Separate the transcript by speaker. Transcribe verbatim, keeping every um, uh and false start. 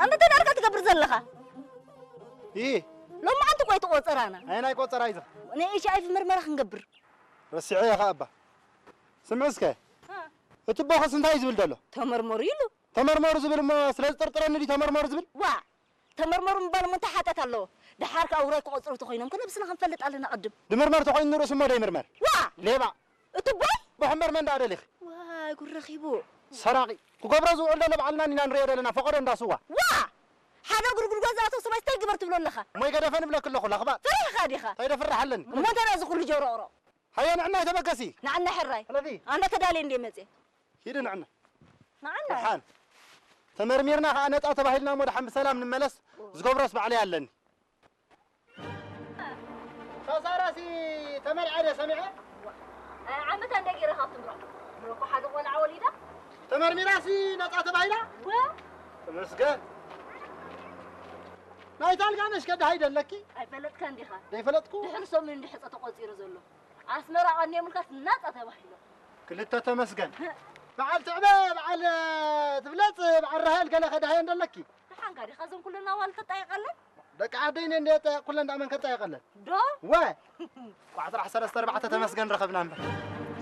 Speaker 1: أنت تنارك تقبر زلخة
Speaker 2: إيه
Speaker 1: لو ما أنت قوي تقصرانا
Speaker 2: أنا يقصر أيضا
Speaker 1: أنا إيش شايف مرمرة خنقبر
Speaker 2: رسعي يا خابة سمعسك
Speaker 1: ها
Speaker 2: تبغى خص انت يزبل دلو
Speaker 1: تمرمريلو
Speaker 2: تمرمر زبل ما سلاز طرطرني دي تمرمر زبل
Speaker 1: وا تمرمر مبال من تحت الله ده حركة أوراق قصر تخينهم كنا بس نخنفلت علينا قدم
Speaker 2: دمرمر تقول نروس ما مرمر
Speaker 1: وا
Speaker 2: ليه بقى
Speaker 1: تبغى
Speaker 2: بحمر من دار لك
Speaker 1: وا يقول رخيبو
Speaker 2: سراقي كقبرزو عندنا بعلنا نينا نريد لنا فقر عند سوا
Speaker 1: وا هذا قرقر جزاته سما استيقظ برتبلو لخا
Speaker 2: ما يقدر فن بلا كل خلا خبا
Speaker 1: فرح خادخة
Speaker 2: هيدا فرح حلن
Speaker 1: ما تنازل كل جورا أورا
Speaker 2: هيا نعنا تبكسي
Speaker 1: نعنا حراي
Speaker 2: الذي
Speaker 1: أنا تدالين دي مزي
Speaker 2: هيدا نعنا
Speaker 1: نعنا
Speaker 2: حان تمرميرنا أنا تبهلنا مدحم بسلام نملس زقبرس بعلي علن خسارسي تمر عادة سمعه
Speaker 1: عم تندقي رخاف تمرا مركو حاجة ولا عوليدا
Speaker 2: تمر ميراسي نطعت بايلا
Speaker 1: و
Speaker 2: مسكن ناي تلقانش كده هيدا لكي
Speaker 1: أي فلت كان دي خا
Speaker 2: دي فلتكو
Speaker 1: دحرسو من دي حصة تقصير زلو أسمرا عني ملكات نطعت بايلا
Speaker 2: كلتا تمسكن بعد تعبه بعد تفلت بعد رهال قال خد هاي عندك
Speaker 1: حان قاعد خازن كلنا والت تايقلن
Speaker 2: دك عادين ان كلنا دائما كتايقلن
Speaker 1: دو
Speaker 2: و وعشرة حسر استربعة تمسكن رخبنا